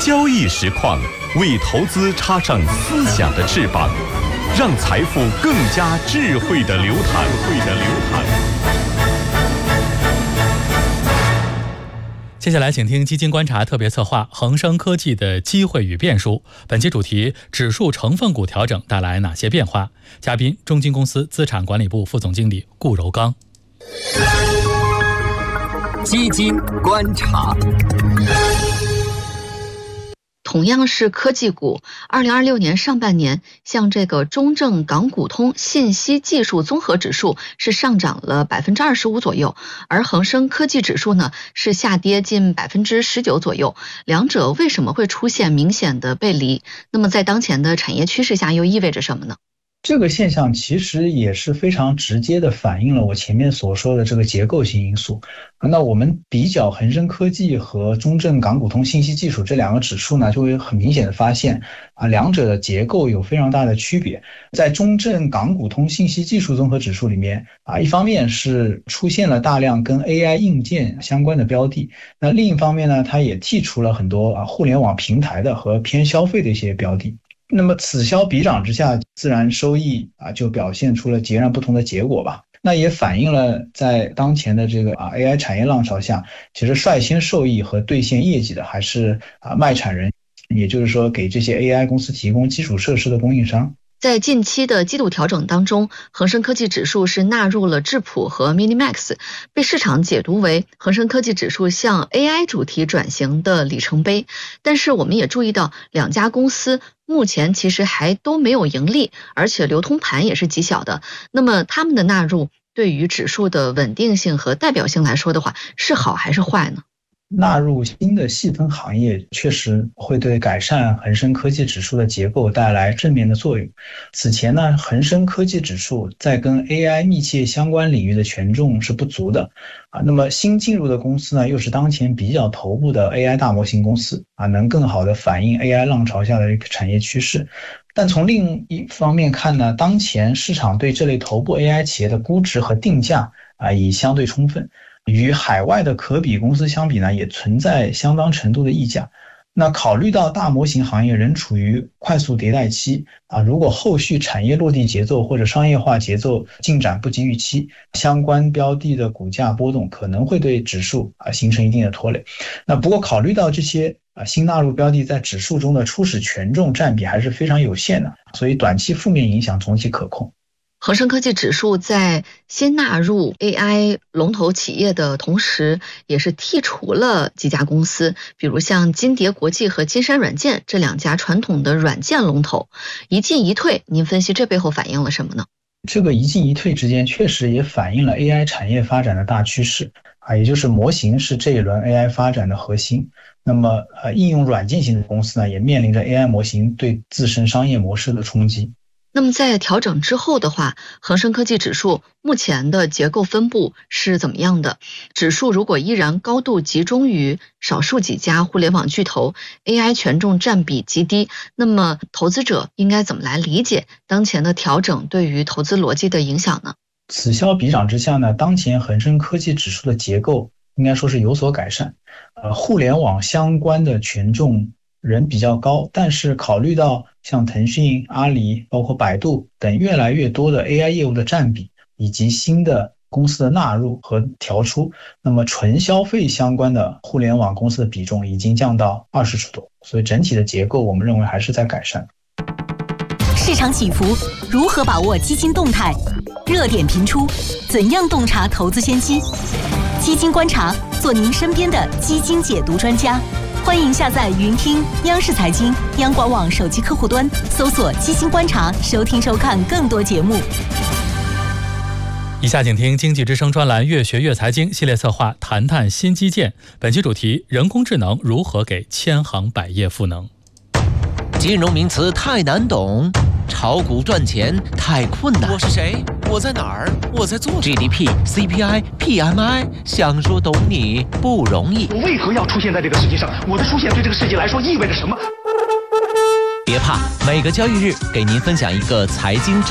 交易实况，为投资插上思想的翅膀，让财富更加智慧的流淌。 接下来请听基金观察特别策划恒生科技的机会与变数，本期主题：指数成分股调整带来哪些变化？嘉宾：中金公司资产管理部副总经理顾柔刚。 基金观察。 同样是科技股，2026年上半年，像这个中证港股通信息技术综合指数是上涨了25%左右，而恒生科技指数呢是下跌近19%左右。两者为什么会出现明显的背离？那么在当前的产业趋势下，又意味着什么呢？ 这个现象其实也是非常直接的反映了我前面所说的这个结构性因素。那我们比较恒生科技和中证港股通信息技术这两个指数呢，就会很明显的发现两者的结构有非常大的区别。在中证港股通信息技术综合指数里面一方面是出现了大量跟 AI 硬件相关的标的，那另一方面呢，它也剔除了很多互联网平台的和偏消费的一些标的。那么此消彼长之下，自然收益就表现出了截然不同的结果吧。那也反映了在当前的这个AI 产业浪潮下，其实率先受益和兑现业绩的还是卖产人，也就是说给这些 AI 公司提供基础设施的供应商。 在近期的季度调整当中，恒生科技指数是纳入了智谱和 Minimax， 被市场解读为恒生科技指数向 AI 主题转型的里程碑。但是我们也注意到，两家公司目前其实还都没有盈利，而且流通盘也是极小的。那么他们的纳入对于指数的稳定性和代表性来说的话，是好还是坏呢？ 纳入新的细分行业确实会对改善恒生科技指数的结构带来正面的作用。此前呢，恒生科技指数在跟 AI 密切相关领域的权重是不足的那么新进入的公司呢，又是当前比较头部的 AI 大模型公司能更好的反映 AI 浪潮下的一个产业趋势。但从另一方面看呢，当前市场对这类头部 AI 企业的估值和定价已相对充分，与海外的可比公司相比呢，也存在相当程度的溢价。那考虑到大模型行业仍处于快速迭代期如果后续产业落地节奏或者商业化节奏进展不及预期，相关标的的股价波动可能会对指数形成一定的拖累。那不过考虑到这些新纳入标的在指数中的初始权重占比还是非常有限的，所以短期负面影响总体可控。 恒生科技指数在新纳入 AI 龙头企业的同时，也是剔除了几家公司，比如像金蝶国际和金山软件这两家传统的软件龙头，一进一退，您分析这背后反映了什么呢？ 这个一进一退之间确实也反映了 AI 产业发展的大趋势也就是模型是这一轮 AI 发展的核心。那么应用软件型的公司呢，也面临着 AI 模型对自身商业模式的冲击。 那么在调整之后的话，恒生科技指数目前的结构分布是怎么样的？指数如果依然高度集中于少数几家互联网巨头， AI 权重占比极低，那么投资者应该怎么来理解当前的调整对于投资逻辑的影响呢？ 此消彼长之下呢，当前恒生科技指数的结构应该说是有所改善。互联网相关的权重仍比较高，但是考虑到像腾讯、阿里包括百度等越来越多的 AI 业务的占比，以及新的公司的纳入和调出，那么纯消费相关的互联网公司的比重已经降到20%出头，所以整体的结构我们认为还是在改善。 市场起伏，如何把握基金动态？热点频出，怎样洞察投资先机？基金观察，做您身边的基金解读专家。欢迎下载云听央视财经、央广网手机客户端，搜索基金观察，收听收看更多节目。 以下请听经济之声专栏越学越财经系列策划谈谈新基建，本期主题：人工智能如何给千行百业赋能。 金融名词太难懂，炒股赚钱太困难。 我是谁？我在哪儿？我在做什么？ GDP、CPI、PMI， 想说懂你不容易。 我为何要出现在这个世界上？我的出现对这个世界来说意味着什么？ 别怕，每个交易日给您分享一个财经